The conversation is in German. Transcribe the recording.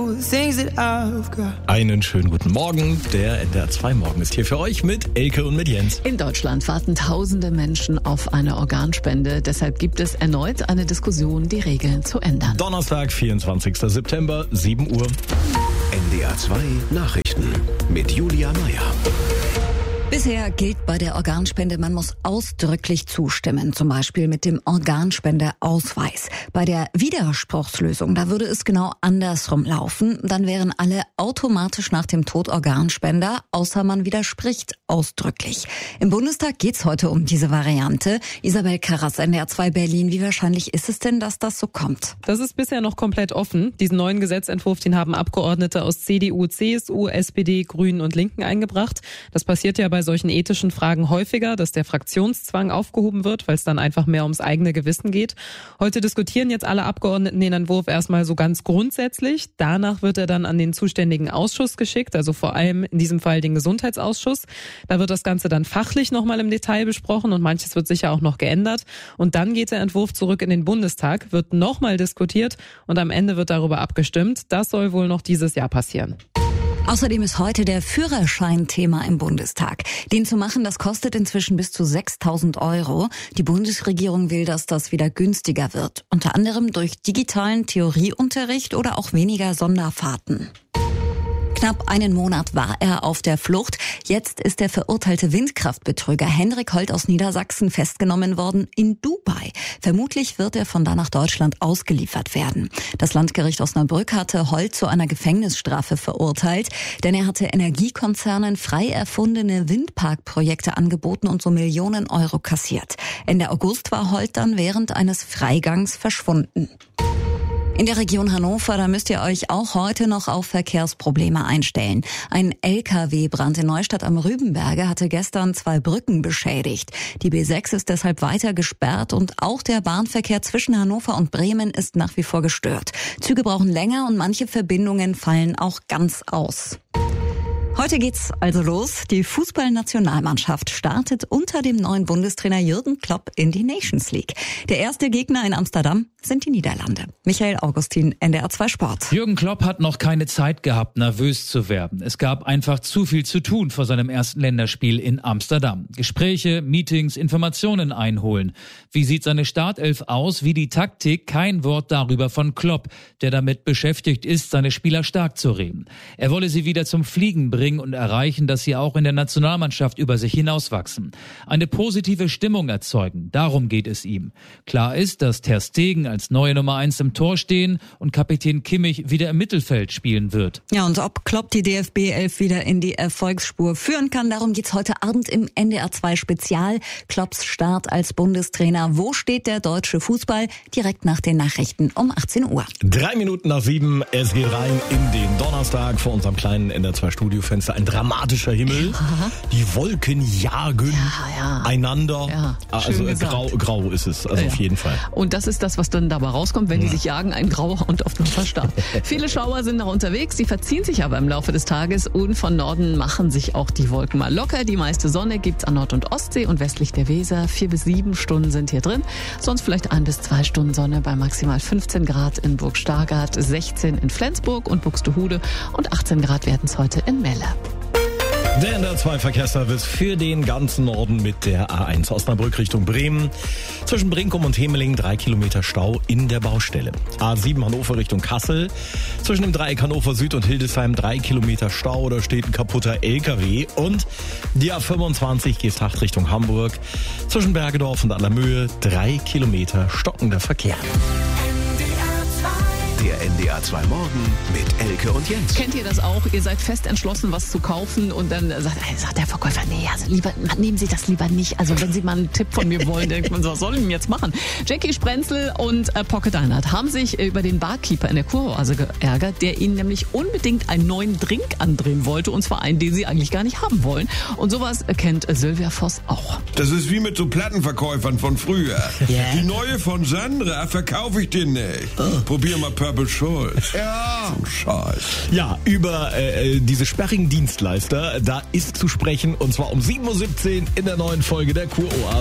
all the things that I've got. Einen schönen guten Morgen. Der NDR 2 Morgen ist hier für euch mit Elke und mit Jens. In Deutschland warten tausende Menschen auf eine Organspende. Deshalb gibt es erneut eine Diskussion, die Regeln zu ändern. Donnerstag, 24. September, 7 Uhr. NDR 2 Nachrichten mit Julia Meyer. Bisher gilt bei der Organspende, man muss ausdrücklich zustimmen, zum Beispiel mit dem Organspendeausweis. Bei der Widerspruchslösung, da würde es genau andersrum laufen. Dann wären alle automatisch nach dem Tod Organspender, außer man widerspricht ausdrücklich. Im Bundestag geht's heute um diese Variante. Isabel Karras, NDR 2 Berlin. Wie wahrscheinlich ist es denn, dass das so kommt? Das ist bisher noch komplett offen. Diesen neuen Gesetzentwurf, den haben Abgeordnete aus CDU, CSU, SPD, Grünen und Linken eingebracht. Das passiert ja bei solchen ethischen Fragen häufiger, dass der Fraktionszwang aufgehoben wird, weil es dann einfach mehr ums eigene Gewissen geht. Heute diskutieren jetzt alle Abgeordneten den Entwurf erstmal so ganz grundsätzlich. Danach wird er dann an den zuständigen Ausschuss geschickt, also vor allem in diesem Fall den Gesundheitsausschuss. Da wird das Ganze dann fachlich nochmal im Detail besprochen und manches wird sicher auch noch geändert. Und dann geht der Entwurf zurück in den Bundestag, wird nochmal diskutiert und am Ende wird darüber abgestimmt. Das soll wohl noch dieses Jahr passieren. Außerdem ist heute der Führerschein Thema im Bundestag. Den zu machen, das kostet inzwischen bis zu 6.000 €. Die Bundesregierung will, dass das wieder günstiger wird. Unter anderem durch digitalen Theorieunterricht oder auch weniger Sonderfahrten. Knapp einen Monat war er auf der Flucht. Jetzt ist der verurteilte Windkraftbetrüger Henrik Holt aus Niedersachsen festgenommen worden in Dubai. Vermutlich wird er von da nach Deutschland ausgeliefert werden. Das Landgericht Osnabrück hatte Holt zu einer Gefängnisstrafe verurteilt, denn er hatte Energiekonzernen frei erfundene Windparkprojekte angeboten und so Millionen Euro kassiert. Ende August war Holt dann während eines Freigangs verschwunden. In der Region Hannover, da müsst ihr euch auch heute noch auf Verkehrsprobleme einstellen. Ein LKW-Brand in Neustadt am Rübenberge hatte gestern 2 Brücken beschädigt. Die B6 ist deshalb weiter gesperrt und auch der Bahnverkehr zwischen Hannover und Bremen ist nach wie vor gestört. Züge brauchen länger und manche Verbindungen fallen auch ganz aus. Heute geht's also los. Die Fußballnationalmannschaft startet unter dem neuen Bundestrainer Jürgen Klopp in die Nations League. Der erste Gegner in Amsterdam sind die Niederlande. Michael Augustin, NDR 2 Sport. Jürgen Klopp hat noch keine Zeit gehabt, nervös zu werden. Es gab einfach zu viel zu tun vor seinem ersten Länderspiel in Amsterdam. Gespräche, Meetings, Informationen einholen. Wie sieht seine Startelf aus? Wie die Taktik? Kein Wort darüber von Klopp, der damit beschäftigt ist, seine Spieler stark zu reden. Er wolle sie wieder zum Fliegen bringen und erreichen, dass sie auch in der Nationalmannschaft über sich hinauswachsen. Eine positive Stimmung erzeugen, darum geht es ihm. Klar ist, dass Ter Stegen als neue Nummer 1 im Tor stehen und Kapitän Kimmich wieder im Mittelfeld spielen wird. Ja, und ob Klopp die DFB-11 wieder in die Erfolgsspur führen kann, darum geht's heute Abend im NDR 2 Spezial. Klopps Start als Bundestrainer. Wo steht der deutsche Fußball? Direkt nach den Nachrichten um 18 Uhr. 3 Minuten nach 7, es geht rein in den Donnerstag vor unserem kleinen NDR 2 Studiofenster. Ein dramatischer Himmel. Ja. Die Wolken jagen einander. Ja, also grau ist es, also auf jeden Fall. Und das ist das, was dann dabei rauskommt, wenn die sich jagen, ein grauer und oft noch Verstand. Viele Schauer sind noch unterwegs, die verziehen sich aber im Laufe des Tages und von Norden machen sich auch die Wolken mal locker. Die meiste Sonne gibt's an Nord- und Ostsee und westlich der Weser. 4 bis 7 Stunden sind hier drin. Sonst vielleicht 1 bis 2 Stunden Sonne bei maximal 15 Grad in Burg Stargard, 16 in Flensburg und Buxtehude und 18 Grad werden es heute in Melle. Der NDR 2 Verkehrsservice für den ganzen Norden mit der A1 Osnabrück Richtung Bremen. Zwischen Brinkum und Hemeling 3 Kilometer Stau in der Baustelle. A7 Hannover Richtung Kassel. Zwischen dem Dreieck Hannover Süd und Hildesheim 3 Kilometer Stau. Da steht ein kaputter LKW. Und die A25 Geesthacht Richtung Hamburg. Zwischen Bergedorf und Allermöhe 3 Kilometer stockender Verkehr. Der NDR 2 Morgen mit Elke und Jens. Kennt ihr das auch? Ihr seid fest entschlossen, was zu kaufen und dann sagt der Verkäufer, nee, also lieber, nehmen Sie das lieber nicht. Also wenn Sie mal einen Tipp von mir wollen, denkt man so, was soll ich denn jetzt machen? Jackie Sprenzel und Pocket Einheit haben sich über den Barkeeper in der Kuroase geärgert, der ihnen nämlich unbedingt einen neuen Drink andrehen wollte und zwar einen, den sie eigentlich gar nicht haben wollen. Und sowas kennt Sylvia Voss auch. Das ist wie mit so Plattenverkäufern von früher. Yeah. Die neue von Sandra verkaufe ich dir nicht. Probier mal Purple Schulz. Ja. So Scheiß. Ja, über diese sperrigen Dienstleister, da ist zu sprechen und zwar um 7:17 Uhr in der neuen Folge der Kuroase.